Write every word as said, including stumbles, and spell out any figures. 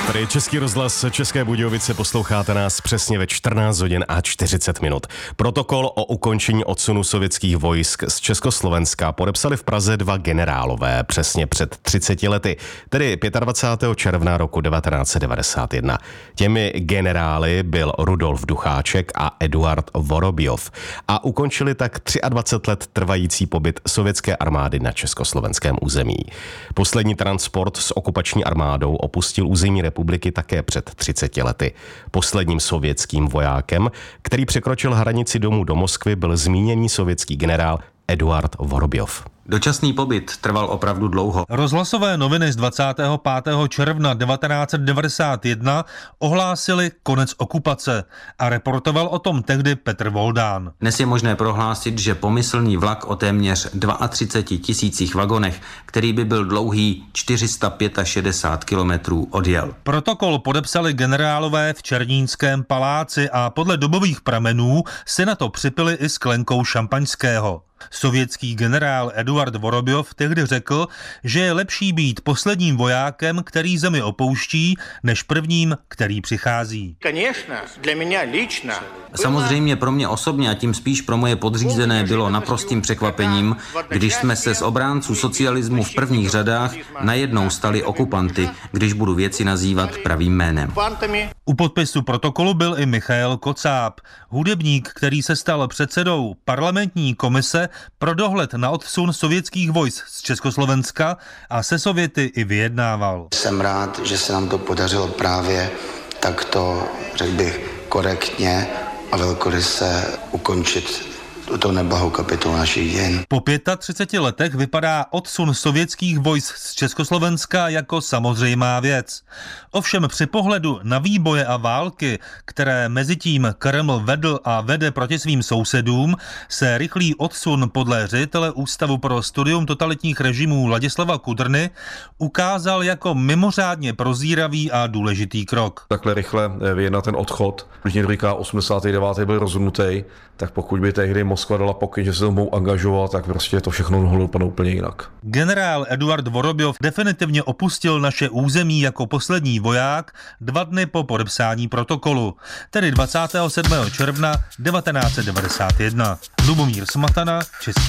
Tady Český rozhlas České Budějovice, posloucháte nás přesně ve čtrnáct hodin a čtyřicet minut. Protokol o ukončení odsunu sovětských vojsk z Československa podepsali v Praze dva generálové přesně před třiceti lety, tedy dvacátého pátého června roku devatenáct set devadesát jedna. Těmi generály byl Rudolf Ducháček a Eduard Vorobjov a ukončili tak dvacet tři let trvající pobyt sovětské armády na československém území. Poslední transport s okupační armádou opustil území republiky také před třiceti lety. Posledním sovětským vojákem, který překročil hranici domů do Moskvy, byl zmíněný sovětský generál Eduard Vorobjov. Dočasný pobyt trval opravdu dlouho. Rozhlasové noviny z dvacátého pátého června devatenáct set devadesát jedna ohlásili konec okupace a reportoval o tom tehdy Petr Voldán. Dnes je možné prohlásit, že pomyslný vlak o téměř třiceti dvou tisících vagonech, který by byl dlouhý čtyři sta šedesát pět kilometrů, odjel. Protokol podepsali generálové v Černínském paláci a podle dobových pramenů si na to připili i sklenkou šampaňského. Sovětský generál Eduard Vorobjov tehdy řekl, že je lepší být posledním vojákem, který zemi opouští, než prvním, který přichází. Samozřejmě pro mě osobně a tím spíš pro moje podřízené bylo naprostým překvapením, když jsme se z obránců socialismu v prvních řadách najednou stali okupanty, když budu věci nazývat pravým jménem. U podpisu protokolu byl i Michael Kocáb, hudebník, který se stal předsedou parlamentní komise pro dohled na odsun sovětských vojsk z Československa a se Sověty i vyjednával. Jsem rád, že se nám to podařilo právě takto, řekl bych, korektně a velkoryse ukončit tuto neblahou kapitolu našich dějin. Po třiceti pěti letech vypadá odsun sovětských vojsk z Československa jako samozřejmá věc. Ovšem při pohledu na výboje a války, které mezitím Kreml vedl a vede proti svým sousedům, se rychlý odsun podle ředitele Ústavu pro studium totalitních režimů Ladislava Kudrny ukázal jako mimořádně prozíravý a důležitý krok. Takhle rychle vyjednat ten odchod, když někdo říká osmdesátý devátý byl rozhodnutý, tak pokud by tehdy Moskva dala pokyn, že se to mohou angažovat, tak prostě to všechno mohlo dopadnout úplně jinak. Generál Eduard Vorobjov definitivně opustil naše území jako poslední voják dva dny po podepsání protokolu, tedy dvacátého sedmého června devatenáct set devadesát jedna. Lubomír Smatana, Český